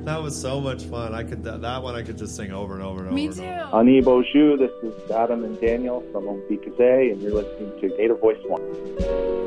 That was so much fun. That one I could just sing over and over and over. Me and too. over. Ani Bonjour, this is Adam and Daniel from Ompikase, and you're listening to Native Voice One.